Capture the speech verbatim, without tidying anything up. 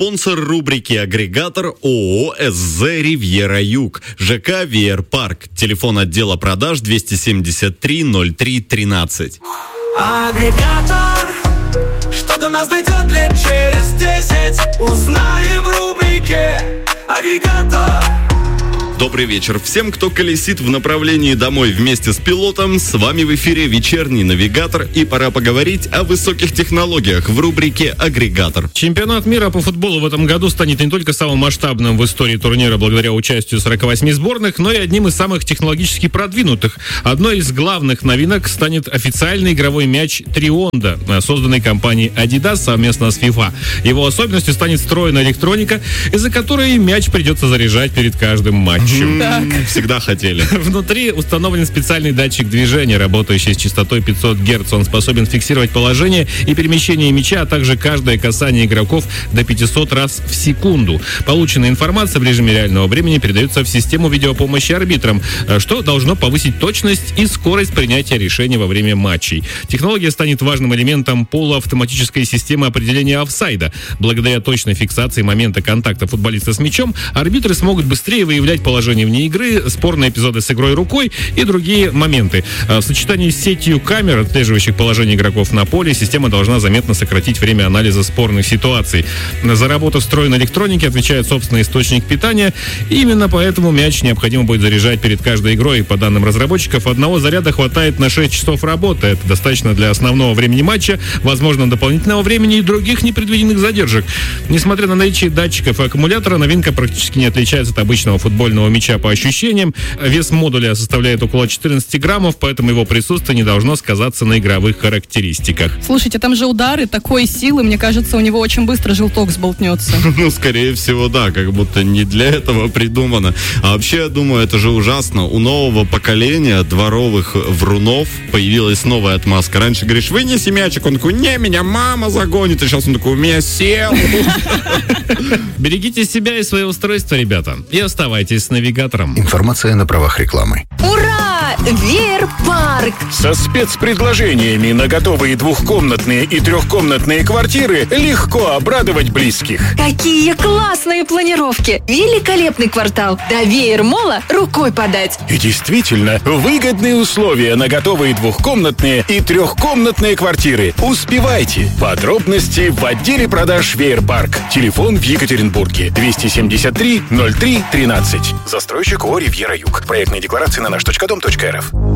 Спонсор рубрики «Агрегатор» ООО «СЗ Ривьера Юг», ЖК «Веер Парк». Телефон отдела продаж двести семьдесят три ноль три тринадцать. Агрегатор, что до нас дойдет лет через десять, узнаем в рубрике «Агрегатор». Добрый вечер всем, кто колесит в направлении домой вместе с пилотом. С вами в эфире вечерний навигатор, и пора поговорить о высоких технологиях в рубрике «Агрегатор». Чемпионат мира по футболу в этом году станет не только самым масштабным в истории турнира благодаря участию сорок восемь сборных, но и одним из самых технологически продвинутых. Одной из главных новинок станет официальный игровой мяч Трионда, созданный компанией Adidas совместно с FIFA. Его особенностью станет встроенная электроника, из-за которой мяч придется заряжать перед каждым матчем. Так. Всегда хотели. Внутри установлен специальный датчик движения, работающий с частотой пятьсот герц. Он способен фиксировать положение и перемещение мяча, а также каждое касание игроков до пятьсот раз в секунду. Полученная информация в режиме реального времени передается в систему видеопомощи арбитрам, что должно повысить точность и скорость принятия решений во время матчей. Технология станет важным элементом полуавтоматической системы определения офсайда. Благодаря точной фиксации момента контакта футболиста с мячом, арбитры смогут быстрее выявлять положение вне игры, спорные эпизоды с игрой рукой и другие моменты. В сочетании с сетью камер, отслеживающих положение игроков на поле, система должна заметно сократить время анализа спорных ситуаций. За работу встроенной электроники отвечает собственный источник питания. И именно поэтому мяч необходимо будет заряжать перед каждой игрой. По данным разработчиков, одного заряда хватает на шесть часов работы. Это достаточно для основного времени матча, возможно, дополнительного времени и других непредвиденных задержек. Несмотря на наличие датчиков и аккумулятора, новинка практически не отличается от обычного футбольного мяча по ощущениям. Вес модуля составляет около четырнадцать граммов, поэтому его присутствие не должно сказаться на игровых характеристиках. Слушайте, там же удары такой силы, мне кажется, у него очень быстро желток сболтнется. Ну, скорее всего, да, как будто не для этого придумано. А вообще, я думаю, это же ужасно. У нового поколения дворовых врунов появилась новая отмазка. Раньше говоришь, вынеси мячик, он такой, не, меня мама загонит, и сейчас он такой, у меня сел. Берегите себя и свое устройство, ребята, и оставайтесь с навигатором. Информация на правах рекламы. Ура! Веер Парк! Со спецпредложениями на готовые двухкомнатные и трехкомнатные квартиры легко обрадовать близких. Какие классные планировки! Великолепный квартал! До Веер-мола рукой подать! И действительно, выгодные условия на готовые двухкомнатные и трехкомнатные квартиры. Успевайте! Подробности в отделе продаж Веер Парк. Телефон в Екатеринбурге двести семьдесят три ноль три тринадцать. Застройщик ООО «Ривьера Юг». Проектные декларации на наш точка дом точка эр эф.